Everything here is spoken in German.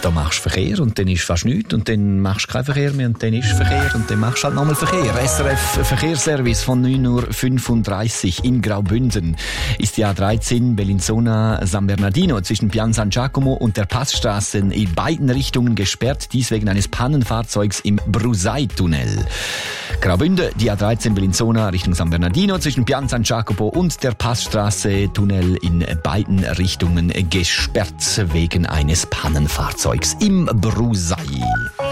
da machst du Verkehr und dann ist fast nichts und dann machst du keinen Verkehr mehr und dann ist Verkehr und dann machst du halt nochmal Verkehr. SRF Verkehrsservice von 9.35 Uhr in Graubünden ist die A13 Bellinzona-San Bernardino zwischen Pian San Giacomo und der Passstraße in beiden Richtungen gesperrt, dies wegen eines Pannenfahrzeugs im Brusei-Tunnel. Graubünden, die A13 Bellinzona Richtung San Bernardino zwischen Pian San Giacomo und der Passstraße Tunnel in beiden Richtungen gesperrt wegen eines Pannenfahrzeugs im Brusei.